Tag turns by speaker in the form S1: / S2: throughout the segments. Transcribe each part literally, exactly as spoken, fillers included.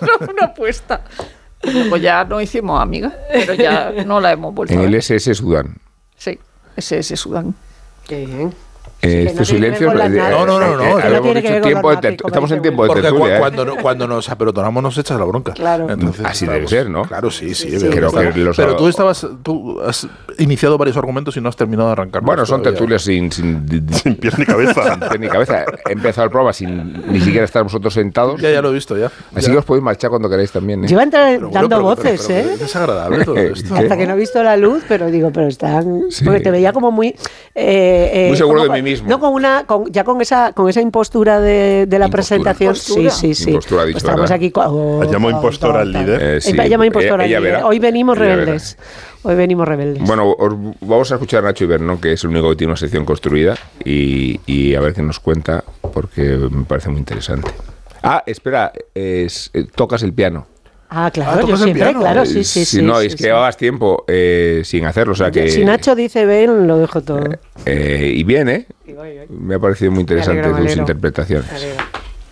S1: una apuesta. Luego ya no hicimos amigas, pero ya no la hemos vuelto
S2: en
S1: a ver.
S2: el ese ese Sudán.
S1: Sí, ese ese Sudán.
S3: Qué bien.
S2: Eh,
S3: Sí,
S2: este
S3: no tiene que ver
S2: silencio.
S3: con las
S2: eh,
S3: nazis.
S4: No, no, no, no,
S2: eh,
S4: que
S2: habíamos
S3: no tiene que
S2: dicho
S3: ver con
S2: tiempo
S3: las
S2: de
S3: nazis,
S2: ter-
S3: como
S2: estamos en
S3: dice
S2: tiempo de
S4: Porque
S2: tertulia.
S4: cu-
S2: ¿eh?
S4: cuando, no- cuando nos apelotonamos nos echas la bronca.
S3: Claro.
S4: Entonces,
S2: Así debe
S4: estamos-
S2: ser, ¿no?
S4: Claro, sí, sí.
S3: Sí,
S4: debe
S2: creo
S4: estar.
S2: que los-
S4: Pero tú estabas, tú has iniciado varios argumentos y no has terminado de arrancar.
S2: Bueno,
S4: más
S2: son
S4: todavía.
S2: tertulias sin, sin,
S5: Sin pies ni cabeza.
S2: sin pie ni cabeza. He empezado el programa sin ni siquiera estar vosotros sentados.
S4: Ya, ya lo he visto, ya.
S2: Así
S4: Ya.
S2: que os podéis marchar cuando queráis también. ¿eh?
S3: Yo iba a entrar
S4: Pero bueno,
S3: dando
S4: pero-
S3: voces,
S4: pero- pero
S3: ¿eh?
S4: Es desagradable todo esto.
S2: ¿Qué?
S3: Hasta que no he visto la luz, pero digo, pero están...
S2: Sí.
S3: Porque te veía como muy... eh, eh,
S2: Muy seguro
S3: como
S2: de
S3: con-
S2: mí mismo.
S3: No, con una, con, ya con esa con esa impostura de, de la
S2: Impostura.
S3: presentación.
S1: Impostura.
S3: Sí, sí, sí.
S2: Impostura, ha dicho,
S3: Pues estamos
S2: ¿verdad?
S3: aquí... co- oh,
S5: ¿Has llamado
S3: oh,
S5: impostora
S3: oh,
S5: al
S3: oh,
S5: líder?
S2: Eh,
S3: Eh,
S2: sí.
S3: llama impostora
S2: Ella
S3: al líder.
S2: verá.
S3: Hoy venimos
S2: Ella verá.
S3: rebeldes. Hoy venimos rebeldes.
S2: Bueno, os, vamos a escuchar a Nacho Ibernón, que es el único que tiene una sección construida, y, y a ver qué nos cuenta, porque me parece muy interesante. Ah, espera, es, eh, tocas el piano.
S3: Ah,
S4: Ah,
S3: claro, yo
S4: tocas el
S3: siempre,
S4: piano.
S3: claro, sí,
S2: Eh,
S3: sí,
S2: si
S3: sí.
S2: no,
S3: sí,
S2: es que
S3: sí.
S2: llevabas tiempo eh, sin hacerlo, o sea que...
S3: Si Nacho dice ven, lo dejo todo.
S2: eh, y bien, ¿eh?
S3: Y voy, voy.
S2: Me ha parecido muy interesante
S3: Me alegro, me
S2: tus
S3: alegro.
S2: interpretaciones.
S3: Arriba.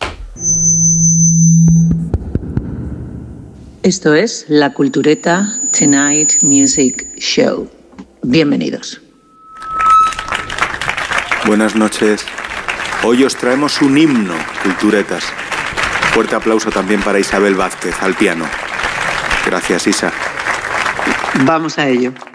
S6: Esto es La Cultureta Tonight Music Show. Bienvenidos.
S7: Buenas noches. Hoy os traemos un himno, culturetas. Fuerte aplauso también para Isabel Vázquez, al piano. Gracias, Isa.
S6: Vamos a ello.